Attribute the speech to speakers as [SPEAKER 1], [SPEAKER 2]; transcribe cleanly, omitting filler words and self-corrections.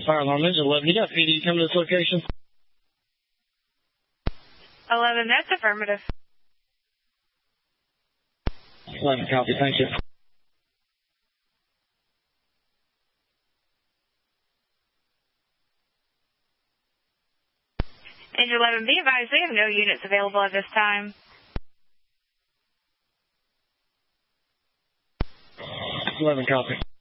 [SPEAKER 1] Fire alarm engine 11. You got PD coming to this location?
[SPEAKER 2] 11, that's affirmative.
[SPEAKER 1] 11, copy. Thank you.
[SPEAKER 2] Engine 11, be advised, we have no units available at this time.
[SPEAKER 1] 11, copy.